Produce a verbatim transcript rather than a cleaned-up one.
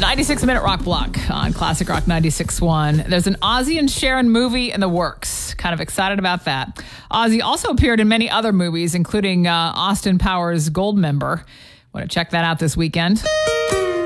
ninety-six minute rock block on Classic Rock ninety-six point one. There's an Ozzy and Sharon movie in the works. Kind of excited about that. Ozzy also appeared in many other movies, including uh, Austin Powers' Goldmember. Want to check that out this weekend?